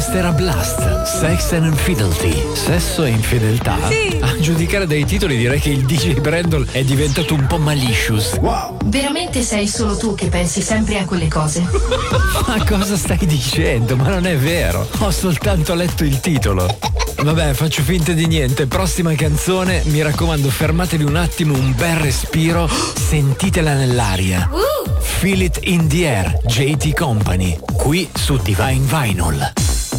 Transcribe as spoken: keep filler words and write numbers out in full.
questa era Blast, Sex and Infidelity, sesso e infedeltà. Sì. A giudicare dai titoli direi che il D J Brandon è diventato un po' malicious. Wow. Veramente sei solo tu che pensi sempre a quelle cose? Ma cosa stai dicendo? Ma non è vero, ho soltanto letto il titolo. Vabbè, faccio finta di niente. Prossima canzone, mi raccomando, fermatevi un attimo, un bel respiro, sentitela nell'aria. Uh. Feel it in the air, J T Company, qui su Divine Vinyl.